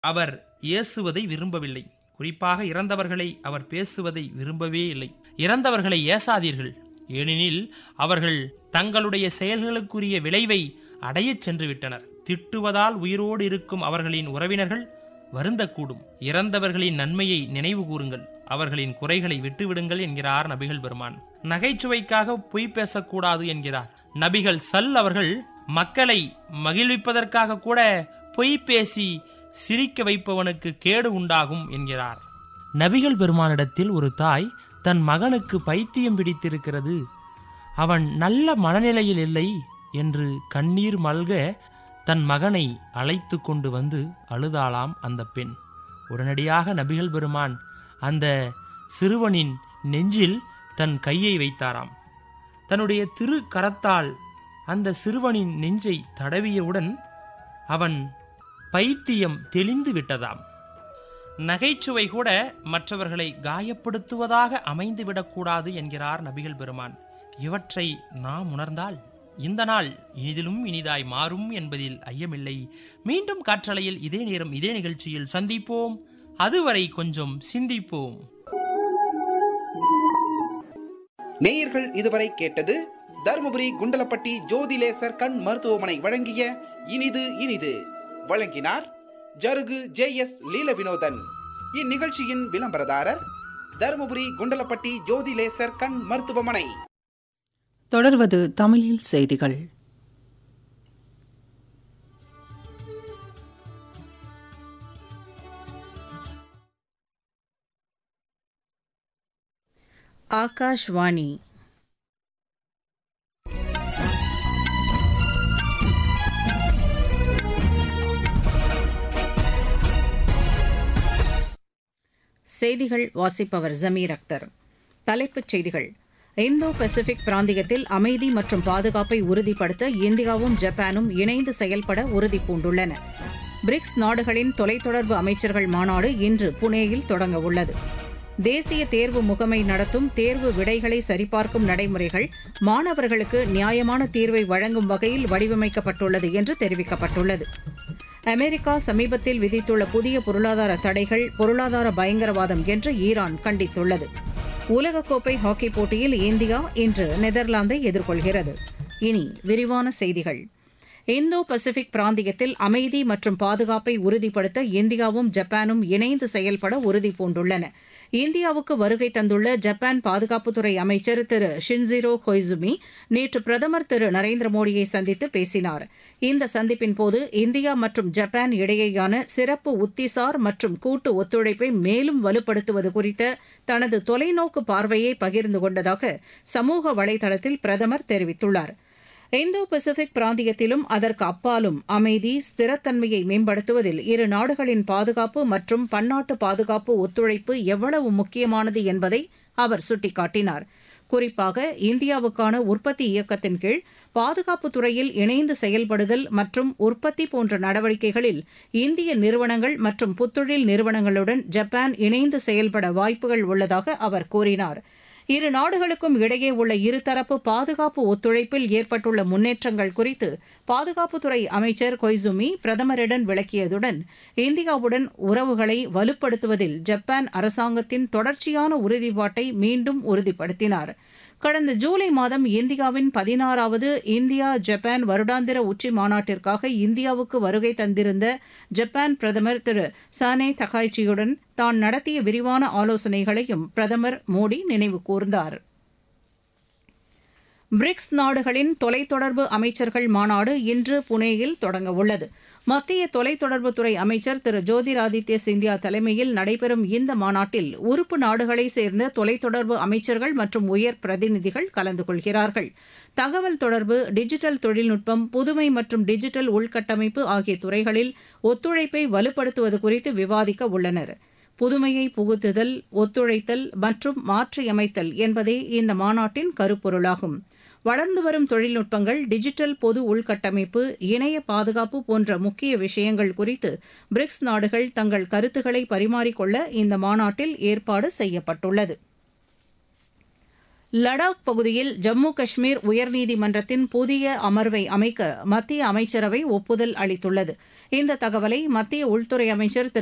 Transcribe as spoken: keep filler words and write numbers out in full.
அவர் ஏசுவதை விரும்பவில்லை. குறிப்பாக இறந்தவர்களை அவர் பேசுவதை விரும்பவே இல்லை. இறந்தவர்களை ஏசாதீர்கள், ஏனெனில் அவர்கள் தங்களுடைய செயல்களுக்குரிய விளைவை அடையச் சென்று விட்டனர். திட்டுவதால் உயிரோடு இருக்கும் அவர்களின் உறவினர்கள் வருந்தக்கூடும். இறந்தவர்களின் நன்மையை நினைவு கூறுங்கள், அவர்களின் குறைகளை விட்டுவிடுங்கள் என்கிறார் நபிகள் பெருமான். நகைச்சுவைக்காக பொய் பேசக்கூடாது என்கிறார் நபிகள் சல் அவர்கள். மக்களை மகிழ்விப்பதற்காக கூட பொய் பேசி சிரிக்க வைப்பவனுக்கு கேடு உண்டாகும் என்கிறார். நபிகள் பெருமானிடத்தில் ஒரு தாய் தன் மகனுக்கு பைத்தியம் பிடித்திருக்கிறது, அவன் நல்ல மனநிலையில் இல்லை என்று கண்ணீர் மல்க தன் மகனை அழைத்து கொண்டு வந்து அழுதாளாம் அந்த பெண். உடனடியாக நபிகள் பெருமான் அந்த சிறுவனின் நெஞ்சில் தன் கையை வைத்தாராம். தன்னுடைய திரு கரத்தால் அந்த சிறுவனின் நெஞ்சை தடவியவுடன் அவன் பைத்தியம் தெளிந்து விட்டதாம். நகைச்சுவை கூட மற்றவர்களை காயப்படுத்துவதாக அமைந்துவிடக்கூடாது என்கிறார் நபிகள் பெருமான். இவற்றை நாம் உணர்ந்தால் இந்த நாள் இனிதிலும் இனிதாய் மாறும் என்பதில் ஐயமில்லை. மீண்டும் காற்றலையில் இதே நேரம் இதே நிகழ்ச்சியில் சந்திப்போம். அதுவரை கொஞ்சம் சிந்திப்போம். நேயர்கள் இதுவரை கேட்டது தருமபுரி குண்டலப்பட்டி ஜோதிலேசர் கண் மருத்துவமனை வழங்கிய இனிது இனிது. வழங்கினார் ஜருகு ஜே எஸ் லீல வினோதன். இந்நிகழ்ச்சியின் விளம்பரதாரர் தருமபுரி குண்டலப்பட்டி ஜோதிலேசர் கண் மருத்துவமனை. தொடர்வது தமிழில் செய்திகள். ஆகாஷ்வாணி. செய்திகள் வாசிப்பவர் ஜமீர் அக்தர். தலைப்புச் செய்திகள். இந்தோ பசிபிக் பிராந்தியத்தில் அமைதி மற்றும் பாதுகாப்பை உறுதிப்படுத்த இந்தியாவும் ஜப்பானும் இணைந்து செயல்பட உறுதிபூண்டுள்ளன. பிரிக்ஸ் நாடுகளின் தொலைத்தொடர்பு அமைச்சர்கள் மாநாடு இன்று புனேயில் தொடங்கவுள்ளது. தேசிய தேர்வு முகமை நடத்தும் தேர்வு விடைகளை சரிபார்க்கும் நடைமுறைகள் மாணவர்களுக்கு நியாயமான தீர்வை வழங்கும் வகையில் வடிவமைக்கப்பட்டுள்ளது என்று தெரிவிக்கப்பட்டுள்ளது. அமெரிக்கா சமீபத்தில் விதித்துள்ள புதிய பொருளாதார தடைகள் பொருளாதார பயங்கரவாதம் என்று ஈரான் கண்டித்துள்ளது. உலகக்கோப்பை ஹாக்கி போட்டியில் இந்தியா இன்று நெதர்லாந்தை எதிர்கொள்கிறது. இனி விரிவான செய்திகள். இந்தோ பசிபிக் பிராந்தியத்தில் அமைதி மற்றும் பாதுகாப்பை உறுதிப்படுத்த இந்தியாவும் ஜப்பானும் இணைந்து செயல்பட உறுதிபூண்டுள்ளன. இந்தியாவுக்கு வருகை தந்துள்ள ஜப்பான் பாதுகாப்புத்துறை அமைச்சர் திரு ஷின்ஜிரோ கொய்சுமி நேற்று பிரதமர் திரு நரேந்திர மோடியை சந்தித்து பேசினார். இந்த சந்திப்பின்போது இந்தியா மற்றும் ஜப்பான் இடையேயான சிறப்பு உத்திசார் மற்றும் கூட்டு ஒத்துழைப்பை மேலும் வலுப்படுத்துவது குறித்த தனது தொலைநோக்கு பார்வையை பகிர்ந்து கொண்டதாக சமூக வலைதளத்தில் பிரதமர் தெரிவித்துள்ளார். இந்தோ பசிபிக் பிராந்தியத்திலும் அதற்கு அப்பாலும் அமைதி, ஸ்திரத்தன்மையை மேம்படுத்துவதில் இரு நாடுகளின் பாதுகாப்பு மற்றும் பன்னாட்டு பாதுகாப்பு ஒத்துழைப்பு எவ்வளவு முக்கியமானது என்பதை அவர் சுட்டிக்காட்டினார். குறிப்பாக இந்தியாவுக்கான உற்பத்தி இயக்கத்தின் கீழ் பாதுகாப்புத் துறையில் இணைந்து செயல்படுதல் மற்றும் உற்பத்தி போன்ற நடவடிக்கைகளில் இந்திய நிறுவனங்கள் மற்றும் புத்தொழில் நிறுவனங்களுடன் ஜப்பான் இணைந்து செயல்பட வாய்ப்புகள் உள்ளதாக அவர் கூறினார். இரு நாடுகளுக்கும் இடையே உள்ள இருதரப்பு பாதுகாப்பு ஒத்துழைப்பில் ஏற்பட்டுள்ள முன்னேற்றங்கள் குறித்து பாதுகாப்புத்துறை அமைச்சர் கொய்சுமி பிரதமரிடம் விளக்கியதுடன் இந்தியாவுடன் உறவுகளை வலுப்படுத்துவதில் ஜப்பான் அரசாங்கத்தின் தொடர்ச்சியான உறுதிப்பாட்டை மீண்டும் உறுதிப்படுத்தினார். கடந்த ஜூலை மாதம் இந்தியாவின் பதினாறாவது இந்தியா ஜப்பான் வருடாந்திர உச்சி மாநாட்டிற்காக இந்தியாவுக்கு வருகை தந்திருந்த ஜப்பான் பிரதமர் திரு சானே தகாய்ச்சியுடன் தான் நடத்திய விரிவான ஆலோசனைகளையும் பிரதமர் மோடி நினைவு கூர்ந்தார். பிரிக்ஸ் நாடுகளின் தொலைத்தொடர்பு அமைச்சர்கள் மாநாடு இன்று புனேயில் தொடங்கவுள்ளது. மத்திய தொலைத்தொடர்புத்துறை அமைச்சர் திரு ஜோதிராதித்ய சிந்தியா தலைமையில் நடைபெறும் இந்த மாநாட்டில் உறுப்பு நாடுகளைச் சேர்ந்த தொலைத்தொடர்பு அமைச்சர்கள் மற்றும் உயர் பிரதிநிதிகள் கலந்து கொள்கிறார்கள். தகவல் தொடர்பு, டிஜிட்டல் தொழில்நுட்பம், புதுமை மற்றும் டிஜிட்டல் உள்கட்டமைப்பு ஆகிய துறைகளில் ஒத்துழைப்பை வலுப்படுத்துவது குறித்து விவாதிக்க உள்ளனர். புதுமையை புகுத்துதல், ஒத்துழைத்தல் மற்றும் மாற்றியமைத்தல் என்பதே இந்த மாநாட்டின் கருப்பொருளாகும். வளர்ந்து வரும் தொழில்நுட்பங்கள், டிஜிட்டல் பொது உள்கட்டமைப்பு, இணைய பாதுகாப்பு போன்ற முக்கிய விஷயங்கள் குறித்து பிரிக்ஸ் நாடுகள் தங்கள் கருத்துக்களை பரிமாறிக்கொள்ள இந்த மாநாட்டில் ஏற்பாடு செய்யப்பட்டுள்ளது. லடாக் பகுதியில் ஜம்மு காஷ்மீர் உயர்நீதிமன்றத்தின் புதிய அமர்வை அமைக்க மத்திய அமைச்சரவை ஒப்புதல் அளித்துள்ளது. இந்த தகவலை மத்திய உள்துறை அமைச்சர் திரு